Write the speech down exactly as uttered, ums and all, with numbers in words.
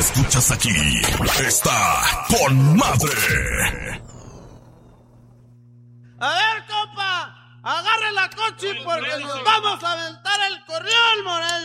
escuchas aquí. Está con madre. A ver, compa, agarre la coche porque nos vamos a aventar el corrión, Morel.